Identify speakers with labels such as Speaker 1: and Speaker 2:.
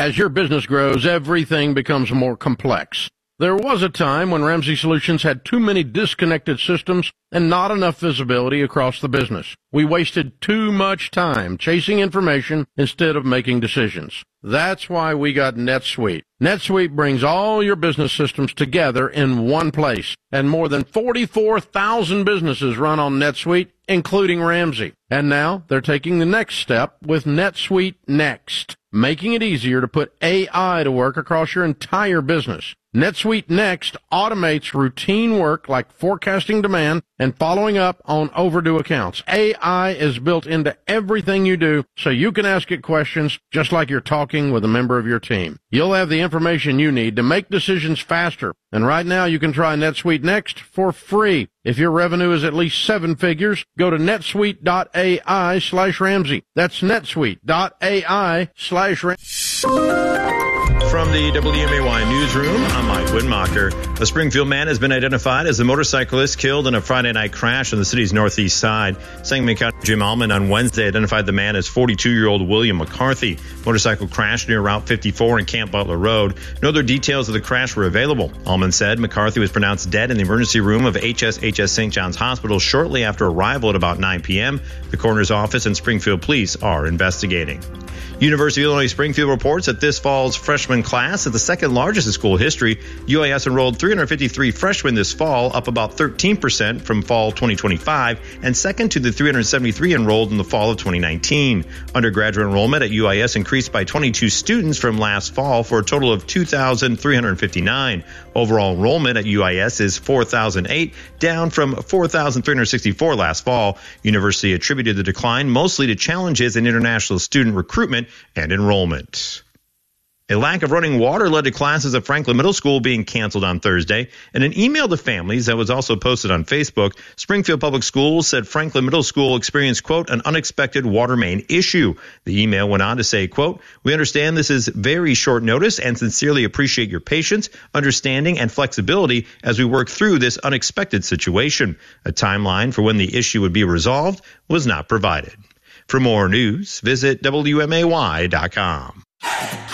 Speaker 1: As your business grows, everything becomes more complex. There was a time when Ramsey Solutions had too many disconnected systems and not enough visibility across the business. We wasted too much time chasing information instead of making decisions. That's why we got NetSuite. NetSuite brings all your business systems together in one place, and more than 44,000 businesses run on NetSuite, including Ramsey. And now they're taking the next step with NetSuite Next, making it easier to put AI to work across your entire business. NetSuite Next automates routine work like forecasting demand and following up on overdue accounts. AI is built into everything you do, so you can ask it questions just like you're talking with a member of your team. You'll have the information you need to make decisions faster. And right now you can try NetSuite Next for free. If your revenue is at least 7 figures, go to netsuite.ai/Ramsey. That's netsuite.ai/Ramsey.
Speaker 2: From the WMAY newsroom, I'm Mike Widmacher. A Springfield man has been identified as a motorcyclist killed in a Friday night crash on the city's northeast side. Sangamon County Jim Allman on Wednesday identified the man as 42-year-old William McCarthy. Motorcycle crash near Route 54 and Camp Butler Road. No other details of the crash were available. Allman said McCarthy was pronounced dead in the emergency room of HSHS St. John's Hospital shortly after arrival at about 9 p.m. The coroner's office and Springfield police are investigating. University of Illinois Springfield reports that this fall's freshman class is the second largest in school history. UIS enrolled 353 freshmen this fall, up about 13% from fall 2025, and second to the 373 enrolled in the fall of 2019. Undergraduate enrollment at UIS increased by 22 students from last fall for a total of 2,359. Overall enrollment at UIS is 4,008, down from 4,364 last fall. University attributed the decline mostly to challenges in international student recruitment and enrollment. A lack of running water led to classes at Franklin Middle School being canceled on Thursday. In an email to families that was also posted on Facebook, Springfield Public Schools said Franklin Middle School experienced, quote, an unexpected water main issue. The email went on to say, quote, we understand this is very short notice and sincerely appreciate your patience, understanding, and flexibility as we work through this unexpected situation. A timeline for when the issue would be resolved was not provided. For more news, visit WMAY.com.